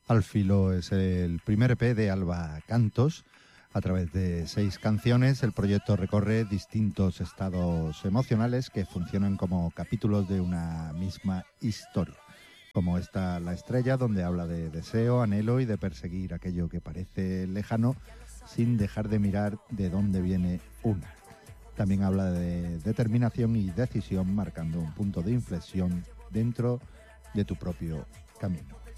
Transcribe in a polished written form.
Al filo es el primer EP de Alba Cantos. A través de 6 canciones, el proyecto recorre distintos estados emocionales que funcionan como capítulos de una misma historia. Como esta La Estrella, donde habla de deseo, anhelo y de perseguir aquello que parece lejano sin dejar de mirar de dónde viene una. También habla de determinación y decisión, marcando un punto de inflexión dentro de tu propio camino.